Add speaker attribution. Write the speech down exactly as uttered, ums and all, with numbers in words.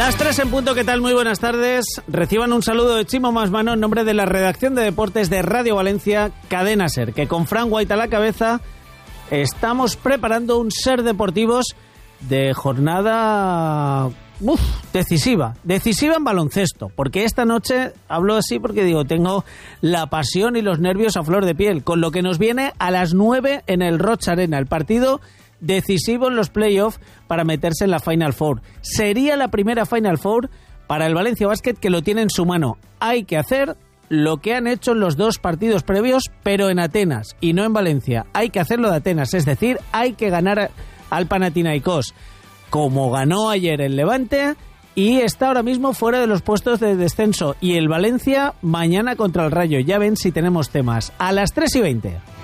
Speaker 1: Las tres en punto, ¿qué tal? Muy buenas tardes. Reciban un saludo de Chimo Masmano en nombre de la redacción de deportes de Radio Valencia, Cadena SER, que con Fran White a la cabeza estamos preparando un SER Deportivos de jornada uf, decisiva, decisiva en baloncesto, porque esta noche hablo así porque digo, tengo la pasión y los nervios a flor de piel, con lo que nos viene a las nueve en el Roig Arena, el partido decisivo en los playoffs para meterse en la Final Four. Sería la primera Final Four para el Valencia Basket, que lo tiene en su mano. Hay que hacer lo que han hecho en los dos partidos previos, pero en Atenas y no en Valencia. Hay que hacerlo de Atenas, es decir, hay que ganar al Panathinaikos, como ganó ayer el Levante, y está ahora mismo fuera de los puestos de descenso. Y el Valencia mañana contra el Rayo. Ya ven si tenemos temas. A las tres y veinte.